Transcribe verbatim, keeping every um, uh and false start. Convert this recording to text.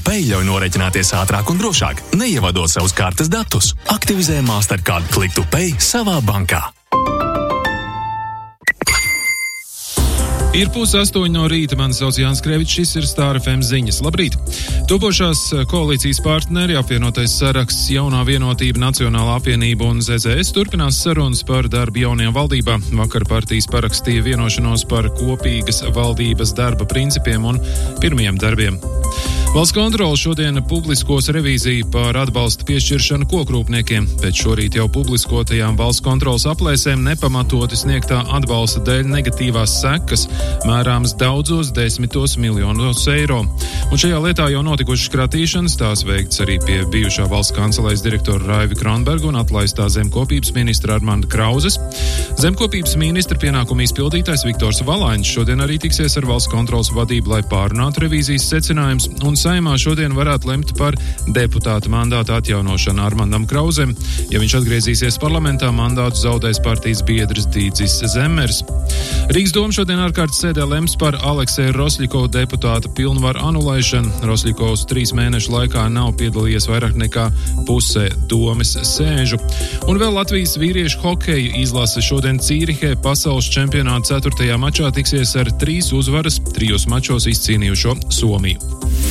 Pay ļauj noreķināties ātrāk un drošāk, neievadot savus kartes datus. Aktivizē Mastercard Click to Pay savā bankā. Ir pus astoņi no rīta, mani sauc Jānis Krevičs, šis ir Star F M ziņas. Labrīt! Topošās koalīcijas partneri, apvienotais saraksts, Jaunā vienotība, Nacionālā apvienība un Z Z S turpinās sarunas par darbu jaunajā valdībā. Vakar partijas parakstīja vienošanos par kopīgas valdības darba principiem un pirmiem darbiem. Valsts kontrole šodien publiskos revīziju par atbalsta piešķiršanu kokrūpniekiem. Pēc šorīt jau publiskotajām valsts kontroles aplēsēm nepamatoti sniegtā atbalsta dēļ negatīvās sekas mērāmas daudzos desmitos miljonos eiro. Un šajā lietā jau notikušas kratīšanas, tās veikts arī pie bijušā valsts kancelēs direktora Raivi Kronberga un atlaistā zemkopības ministra Armanda Krauzes. Zemkopības ministra pienākumu izpildītājs Viktors Valainis šodien arī tiksies ar valsts kontroles vadību, lai pārunātu revīzijas secinājumus, un Saeimā šodien varētu lemt par deputāta mandāta atjaunošanu Armandam Krauzem. Ja viņš atgriezīsies parlamentā, mandātu zaudēs partijas biedrs Dīdzis Zemmers. Rīgas doma šodien ārkārtas sēdē lems par Alekseja Rosļikova deputāta pilnvaru anulēšanu. Rosļikovs trīs mēnešu laikā nav piedalījies vairāk nekā pusē domes sēžu. Un vēl Latvijas vīriešu hokeja izlase šodien Cīrihē pasaules čempionāta ceturtajā mačā tiksies ar trīs uzvaras trijos mačos izcīnījušo Somiju.